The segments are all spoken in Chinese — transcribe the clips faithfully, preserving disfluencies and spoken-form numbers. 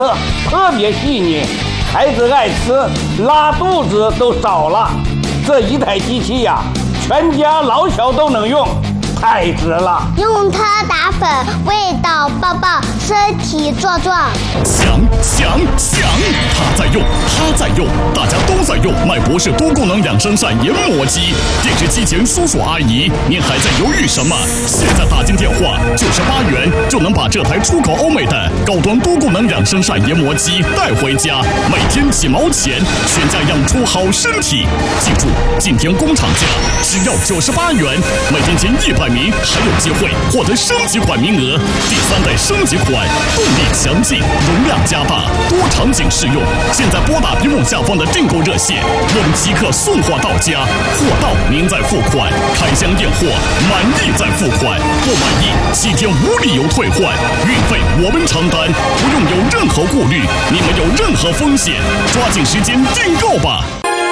特别细腻，孩子爱吃，拉肚子都少了。这一台机器呀、啊，全家老小都能用，太值了。 用它打粉，味道棒棒，身体壮壮。 响响响！它在用，它在用，大家都在用。麦博士多功能养生膳研磨机，电视机前叔叔阿姨，您还在犹豫什么？现在打进电话，九十八元就能把这台出口欧美的高端多功能养生膳研磨机带回家，每天几毛钱，全家养出好身体。记住，今天工厂价只要九十八元，每天前一百名还有机会获得升级款名额。第三代升级款，动力强劲，容量加大，多场景适用。现在拨打屏幕下方的订购热线，我们即刻送货到家，货到您再付款，开箱验货，满意再付款，不满意七天无理由退换，运费我们承担，不用有任何顾虑，你们有任何风险，抓紧时间订购吧。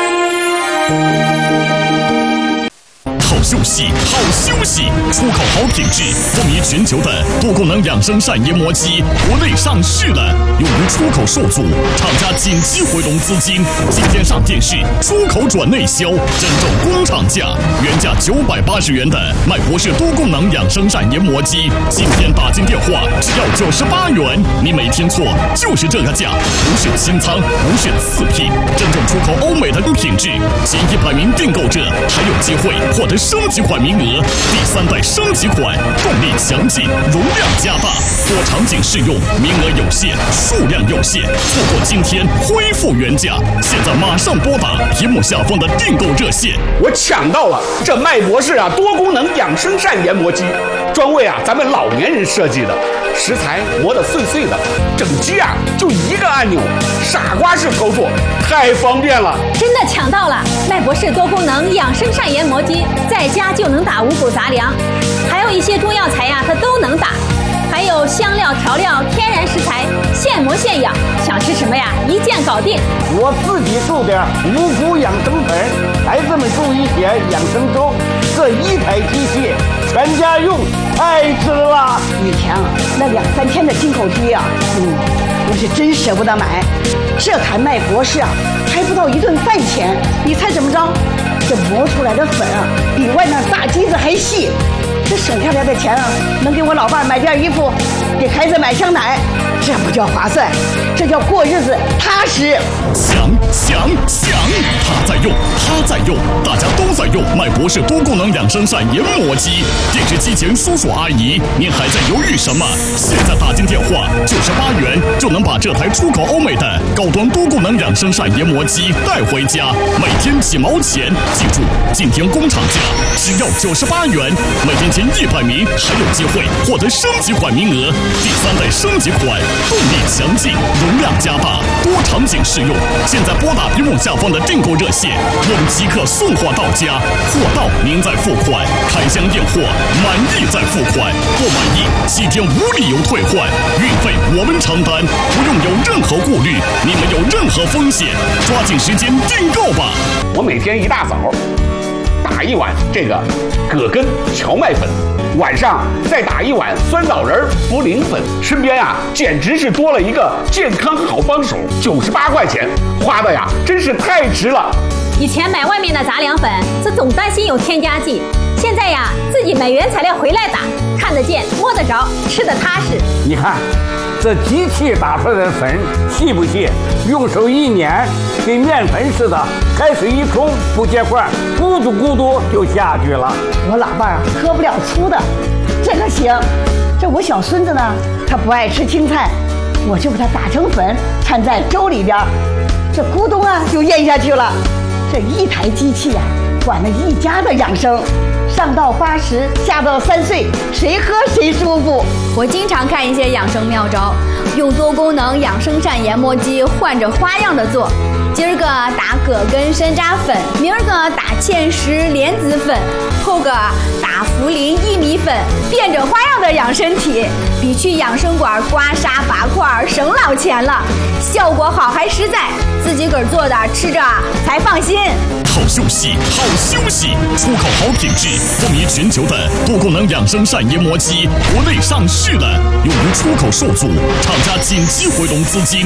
好休息，好休息！出口好品质，风靡全球的多功能养生膳研磨机，国内上市了，用于出口受阻，厂家紧急回笼资金，今天上电视，出口转内销，真正工厂价，原价九百八十元的麦博士多功能养生膳研磨机，今天打进电话只要九十八元，你没听错，就是这个价，不是清仓，不是次品，真正出口欧美的品质，前一百名订购者还有机会获得升级款名额，第三代升级款，动力强劲，容量加大，多场景适用，名额有限，数量有限，错过今天恢复原价，现在马上拨打屏幕下方的订购热线。 我抢到了这麦博士啊多功能养生膳研磨机，专为啊咱们老年人设计的，食材磨得碎碎的，整机啊就一个按钮，傻瓜式操作，太方便了。 真的抢到了麦博士多功能养生膳研磨机，在家就能打五谷杂粮，还有一些中药材呀，它都能打，还有香料调料、天然食材，现磨现养，想吃什么呀，一键搞定。 我自己做点五谷养生粉，孩子们做一些养生粥，这一台机器全家用，太值了。 以前啊，那两三天的进口机啊，嗯，我是真舍不得买。这台麦博士啊，还不到一顿饭钱，你猜怎么着？这磨出来的粉啊，比外面大机子还细。这省下来的钱啊，能给我老伴买件衣服，给孩子买箱奶，这不叫划算，这叫过日子踏实。 响响响！他在用，他在用，大家都在用麦博士多功能养生膳研磨机。电视机前叔叔阿姨，您还在犹豫什么？现在打进电话，九十八元就能把这台出口欧美的高端多功能养生膳研磨机带回家，每天几毛钱。记住，今天工厂价只要九十八元，每天前一百名还有机会获得升级款名额。第三代升级款，动力强劲，容量加大，多场景适用。现在拨打屏幕下方的订购热线，我们即刻送货到家，货到您再付款，开箱验货，满意再付款，不满意七天无理由退换，运费我们承担，不用有任何顾虑，你们有任何风险，抓紧时间订购吧。 我每天一大早打一碗这个葛根荞麦粉，晚上再打一碗酸枣仁茯苓粉，身边呀简直是多了一个健康好帮手。九十八块钱花的呀，真是太值了。 以前买外面的杂粮粉，这总担心有添加剂，现在呀自己买原材料回来打，看得见摸得着，吃得踏实。 你看这机器打出来的粉细不细？用手一捻，跟面粉似的，开水一冲不结块，咕嘟咕嘟就下去了。 我老伴儿喝不了粗的，这个行。这我小孙子呢，他不爱吃青菜，我就把它打成粉，掺在粥里边，这咕咚啊就咽下去了。这一台机器呀、啊，管了一家的养生。上到八十，下到三岁，谁喝谁舒服。 我经常看一些养生妙招，用多功能养生膳研磨机换着花样的做。今儿个打葛根山楂粉，明儿个打芡实莲子粉，后个打茯苓薏米粉，变着花样的养身体，比去养生馆刮痧拔块省老钱了，效果好还实在，自己个儿做的吃着才放心。 好休息，好休息！出口好品质，风靡全球的多功能养生膳研磨机，国内上市了，用于出口受阻，厂家紧急回笼资金，